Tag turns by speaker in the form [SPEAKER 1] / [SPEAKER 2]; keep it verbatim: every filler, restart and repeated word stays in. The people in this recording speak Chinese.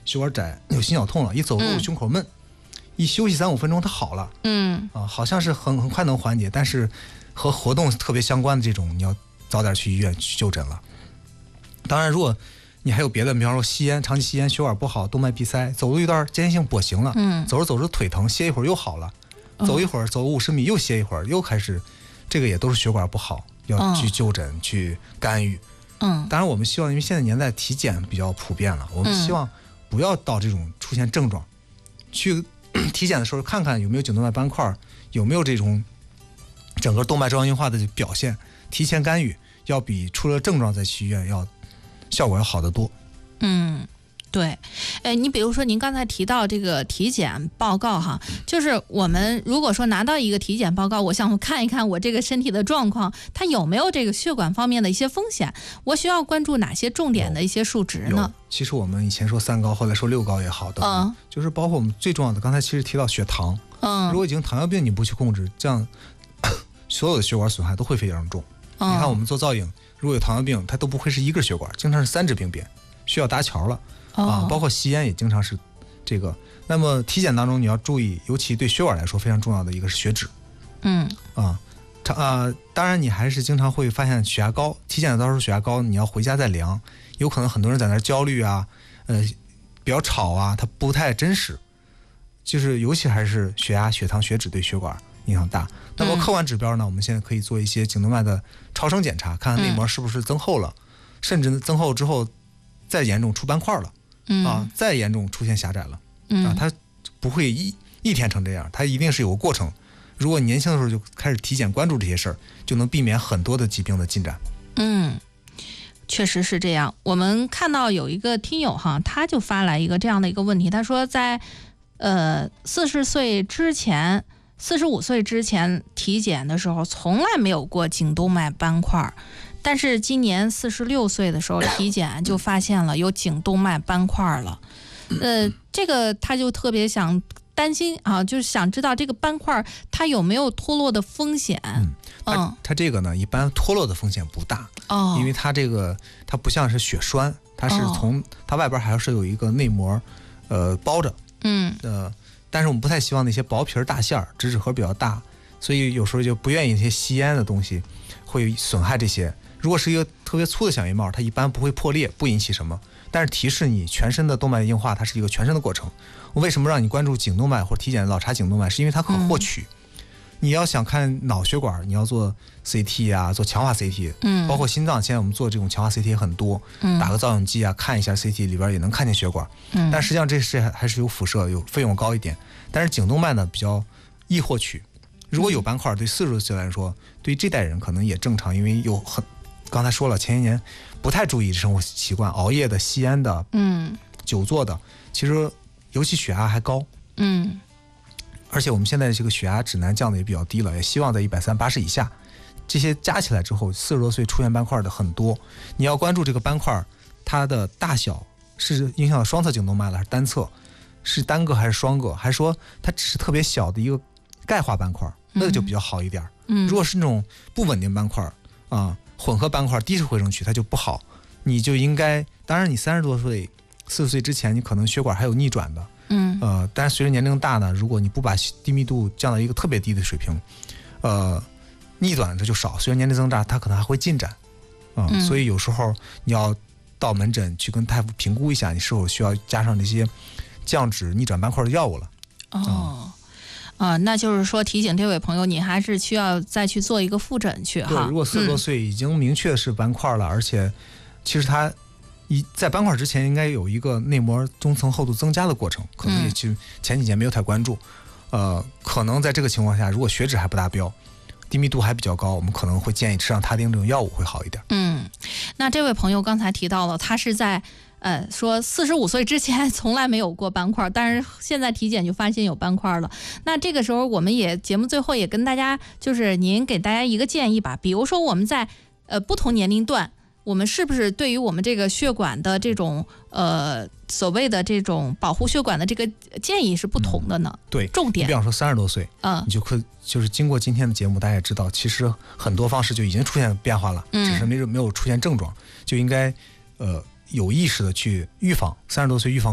[SPEAKER 1] 血管窄有心绞痛了，一走路胸口闷、嗯、一休息三五分钟它好了，
[SPEAKER 2] 嗯
[SPEAKER 1] 啊，好像是很很快能缓解，但是和活动特别相关的这种，你要早点去医院去就诊了。当然如果你还有别的，比方说吸烟，长期吸烟血管不好，动脉闭塞，走路一段间歇性跛行了，
[SPEAKER 2] 嗯，
[SPEAKER 1] 走着走着腿疼，歇一会儿又好了，走一会儿、哦、走五十米又歇一会儿又开始，这个也都是血管不好，要去就诊、哦、去干预。
[SPEAKER 2] 嗯，
[SPEAKER 1] 当然我们希望，因为现在年代体检比较普遍了，我们希望不要到这种出现症状、嗯、去体检的时候看看有没有颈动脉斑块，有没有这种整个动脉粥样硬化的表现，提前干预要比出了症状再去医院要效果要好得多。
[SPEAKER 2] 嗯，对，呃，你比如说您刚才提到这个体检报告哈，就是我们如果说拿到一个体检报告，我想看一看我这个身体的状况，它有没有这个血管方面的一些风险，我需要关注哪些重点的一些数值呢？
[SPEAKER 1] 其实我们以前说三高，后来说六高也好的，嗯，就是包括我们最重要的，刚才其实提到血糖，嗯，如果已经糖尿病你不去控制，这样所有的血管损害都会非常重。嗯、你看我们做造影，如果有糖尿病，它都不会是一个血管，经常是三支病变，需要搭桥了、哦、啊。包括吸烟也经常是这个。那么体检当中你要注意，尤其对血管来说非常重要的一个是血脂。
[SPEAKER 2] 嗯
[SPEAKER 1] 啊，啊，当然你还是经常会发现血压高，体检的到时候血压高，你要回家再量，有可能很多人在那焦虑啊，呃，比较吵啊，它不太真实。就是尤其还是血压、血糖、血脂对血管影响大。那么客观指标呢、嗯、我们现在可以做一些颈动脉的超声检查，看看内膜是不是增厚了、嗯、甚至增厚之后再严重出斑块了、嗯、啊，再严重出现狭窄了、嗯、啊，它不会一一天成这样，它一定是有个过程。如果年轻的时候就开始体检关注这些事儿，就能避免很多的疾病的进展。
[SPEAKER 2] 嗯，确实是这样。我们看到有一个听友哈，他就发来一个这样的一个问题，他说在呃四十岁之前四十五岁之前体检的时候从来没有过颈动脉斑块，但是今年四十六岁的时候体检就发现了有颈动脉斑块了。呃，这个他就特别想担心啊，就是想知道这个斑块它有没有脱落的风险。
[SPEAKER 1] 嗯，它它这个呢一般脱落的风险不大，
[SPEAKER 2] 哦，
[SPEAKER 1] 因为它这个它不像是血栓，它是从、哦、它外边还是有一个内膜呃包着。
[SPEAKER 2] 嗯
[SPEAKER 1] 呃。但是我们不太希望那些薄皮大馅儿，直指核比较大，所以有时候就不愿意那些吸烟的东西会损害这些。如果是一个特别粗的小阴毛，它一般不会破裂，不引起什么。但是提示你全身的动脉硬化，它是一个全身的过程。我为什么让你关注颈动脉或者体检老查颈动脉，是因为它可获取。嗯、你要想看脑血管，你要做 C T 啊，做强化 C T， 嗯，包括心脏，现在我们做这种强化 C T 也很多，嗯，打个造影机啊，看一下 C T 里边也能看见血管，嗯，但实际上这是还是有辐射，有费用高一点。但是颈动脉呢比较易获取，如果有斑块，对四十岁来说，对于这代人可能也正常，因为有很刚才说了，前一年不太注意生活习惯，熬夜的、吸烟的、嗯、久坐的，其实尤其血压还高，
[SPEAKER 2] 嗯，
[SPEAKER 1] 而且我们现在这个血压指南降的也比较低了，也希望在一百三八十以下，这些加起来之后，四十多岁出现斑块的很多，你要关注这个斑块它的大小是影响到双侧颈动脉了还是单侧？是单个还是双个，还是说它只是特别小的一个钙化斑块，那个就比较好一点。嗯，如果是那种不稳定斑块啊，混合斑块低是回声区，它就不好。你就应该，当然你三十多岁、四十岁之前，你可能血管还有逆转的，嗯，呃，但是随着年龄大呢，如果你不把低密度降到一个特别低的水平，呃，逆转这就少。随着年龄增长，它可能还会进展，啊、呃嗯，所以有时候你要到门诊去跟大夫评估一下，你是否需要加上这些降脂逆转斑块的药物了。
[SPEAKER 2] 哦，啊、呃，那就是说提醒这位朋友，你还是需要再去做一个复诊去哈。
[SPEAKER 1] 对，如果四十多岁已经明确是斑块了，嗯、而且其实它一在斑块之前应该有一个内膜中层厚度增加的过程，可能也其实前几年没有太关注。嗯、呃，可能在这个情况下，如果血脂还不达标，低密度还比较高，我们可能会建议吃上他汀这种药物会好一点。
[SPEAKER 2] 嗯，那这位朋友刚才提到了，他是在。呃，说四十五岁之前从来没有过斑块，但是现在体检就发现有斑块了。那这个时候我们也节目最后也跟大家，就是您给大家一个建议吧。比如说我们在呃不同年龄段，我们是不是对于我们这个血管的这种呃所谓的这种保护血管的这个建议是不同的呢？
[SPEAKER 1] 嗯、对，
[SPEAKER 2] 重点。
[SPEAKER 1] 你比方说三十多岁，
[SPEAKER 2] 嗯，
[SPEAKER 1] 你就可就是经过今天的节目，大家也知道，其实很多方式就已经出现变化了，嗯、只是没没有出现症状，就应该呃。有意识的去预防，三十多岁预防